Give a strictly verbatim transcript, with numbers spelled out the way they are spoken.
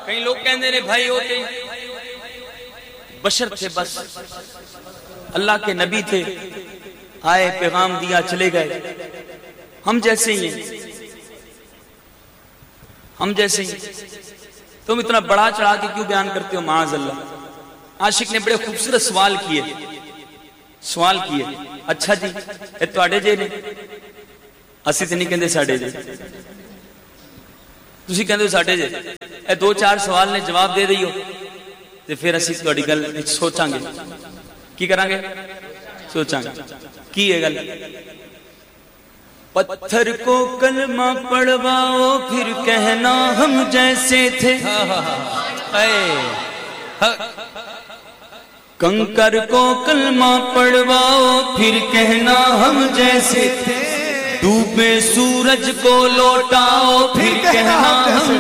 कई लोग कहते ने भाई होते बशर थे, बस अल्लाह के नबी थे, आए पैगाम दिया चले गए, हम जैसे ही हैं, हम जैसे ही। तुम इतना बड़ा चढ़ा के क्यों बयान करते हो? माज़ अल्लाह। आशिक ने बड़े खूबसूरत सवाल किए, सवाल किए, अच्छा जी ए तुहाडे जे ने, असी तो नहीं कहते साडे जे, तुसी कहते हो साडे जे। ए दो चार सवाल ने जवाब दे रही हो तो फिर असी तुहाडी गल विच सोचांगे, की करांगे? सोचांगे की है गल। पत्थर को कलमा पढ़वाओ फिर कहना हम जैसे थे, कंकर को कलमा पढ़वाओ फिर कहना हम जैसे थे, डूबे सूरज को लौटाओ फिर कहना हम